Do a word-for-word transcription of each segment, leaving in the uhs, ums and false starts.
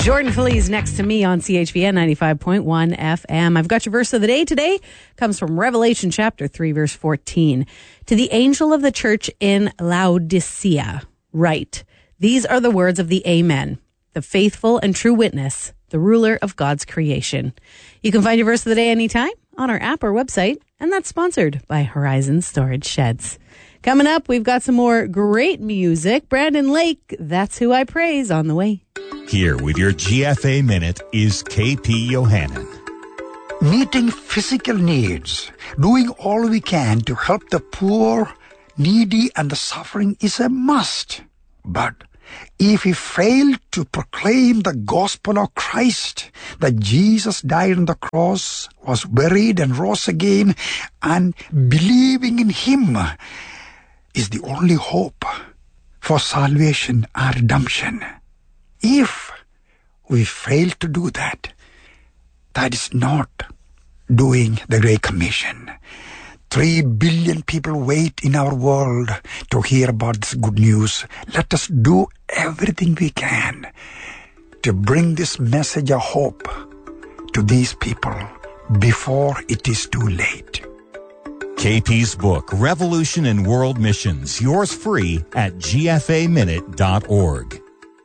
Jordan Feliz next to me on C H V N ninety-five point one F M. I've got your verse of the day today. Comes from Revelation chapter three, verse fourteen. To the angel of the church in Laodicea, write, these are the words of the Amen, the faithful and true witness, the ruler of God's creation. You can find your verse of the day anytime on our app or website, and that's sponsored by Horizon Storage Sheds. Coming up, we've got some more great music. Brandon Lake, That's Who I Praise, on the way. Here with your G F A Minute is K P Yohannan. Meeting physical needs, doing all we can to help the poor, needy, and the suffering is a must. But if we fail to proclaim the gospel of Christ, that Jesus died on the cross, was buried and rose again, and believing in Him is the only hope for salvation and redemption. If we fail to do that, that is not doing the Great Commission. Three billion people wait in our world to hear about this good news. Let us do everything we can to bring this message of hope to these people before it is too late. K P's book, Revolution in World Missions, yours free at G F A minute dot org.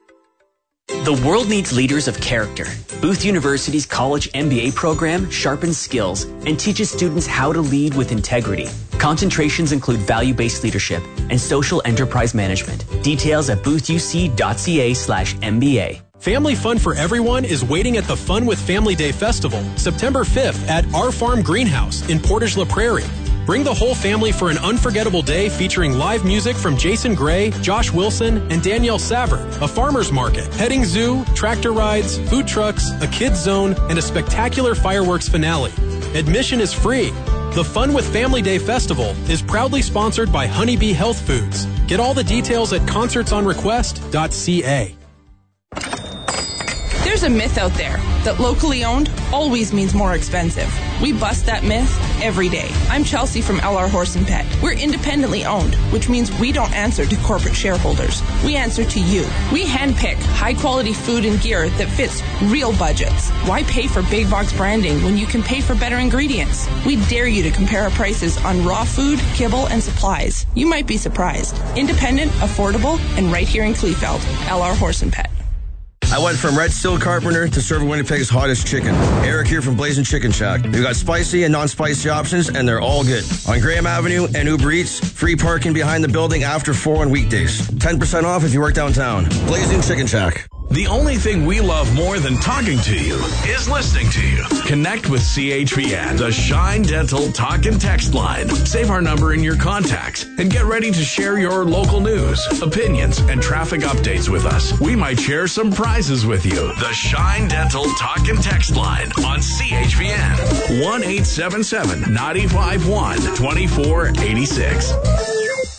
The world needs leaders of character. Booth University's college M B A program sharpens skills and teaches students how to lead with integrity. Concentrations include value-based leadership and social enterprise management. Details at boothuc.ca slash MBA. Family Fun for Everyone is waiting at the Fun with Family Day Festival, September fifth at Our Farm Greenhouse in Portage La Prairie. Bring the whole family for an unforgettable day featuring live music from Jason Gray, Josh Wilson, and Danielle Savert, a farmer's market, petting zoo, tractor rides, food trucks, a kids zone, and a spectacular fireworks finale. Admission is free. The Fun with Family Day Festival is proudly sponsored by Honeybee Health Foods. Get all the details at concerts on request dot c a. There's a myth out there that locally owned always means more expensive. We bust that myth every day. I'm Chelsea from L R Horse and Pet. We're independently owned, which means we don't answer to corporate shareholders. We answer to you. We handpick high-quality food and gear that fits real budgets. Why pay for big box branding when you can pay for better ingredients? We dare you to compare our prices on raw food, kibble, and supplies. You might be surprised. Independent, affordable, and right here in Kleefeld. L R Horse and Pet. I went from Red Steel Carpenter to serving Winnipeg's hottest chicken. Eric here from Blazing Chicken Shack. We've got spicy and non-spicy options, and they're all good. On Graham Avenue and Uber Eats, free parking behind the building after four on weekdays. ten percent off if you work downtown. Blazing Chicken Shack. The only thing we love more than talking to you is listening to you. Connect with C H V N, the Shine Dental talk and text line. Save our number in your contacts and get ready to share your local news, opinions, and traffic updates with us. We might share some prizes with you. The Shine Dental talk and text line on C H V N. one eight seven seven, nine five one, two four eight six.